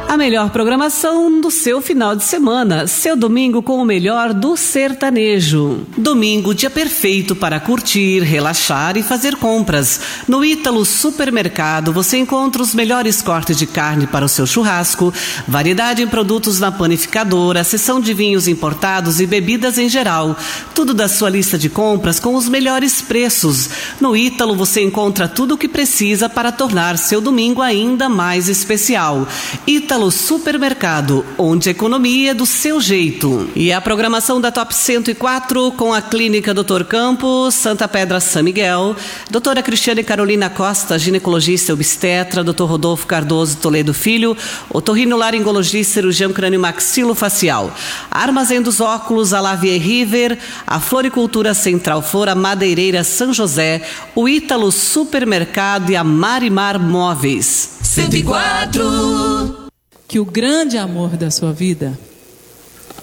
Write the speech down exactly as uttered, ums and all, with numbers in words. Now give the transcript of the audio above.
A melhor programação do seu final de semana. Seu domingo com o melhor do sertanejo. Domingo, dia perfeito para curtir, relaxar e fazer compras. No Ítalo Supermercado você encontra os melhores cortes de carne para o seu churrasco, variedade em produtos na panificadora, seção de vinhos importados e bebidas em geral. Tudo da sua lista de compras com os melhores preços. No Ítalo você encontra tudo o que precisa para tornar seu domingo ainda mais especial. Ítalo Supermercado, onde a economia é do seu jeito. E a programação da Top cento e quatro com a Clínica doutor Campos, Santa Pedra São Miguel, doutora Cristiane Carolina Costa, ginecologista e obstetra, doutor Rodolfo Cardoso Toledo Filho, otorrinolaringologista, cirurgião crânio-maxilofacial, Armazém dos Óculos, a Lavier River, a Floricultura Central Flora, Madeireira São José, o Ítalo Supermercado e a Marimar Móveis. cento e quatro. Que o grande amor da sua vida